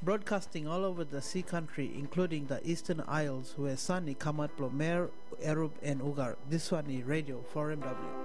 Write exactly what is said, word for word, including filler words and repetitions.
broadcasting all over the sea country, including the Eastern Isles, where Sani Kamat Plomer, Erub and Ugar. This one is Radio four M W.